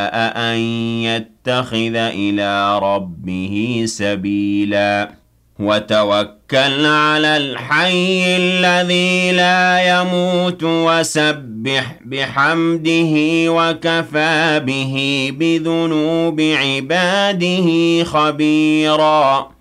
أَن يَتَّخِذَ إِلَىٰ رَبِّهِ سَبِيلًا وَتَوَكَّلْ عَلَى الْحَيِّ الَّذِي لَا يَمُوتُ وَسَبِّحْ بِحَمْدِهِ وَكَفَىٰ بِهِ بِذُنُوبِ عِبَادِهِ خَبِيرًا